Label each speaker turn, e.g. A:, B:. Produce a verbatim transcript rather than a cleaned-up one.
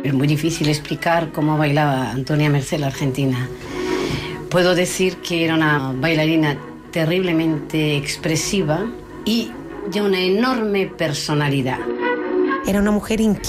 A: Es muy difícil explicar cómo bailaba Antonia Mercé, la argentina. Puedo decir que era una bailarina terriblemente expresiva y de una enorme personalidad.
B: Era una mujer inquieta.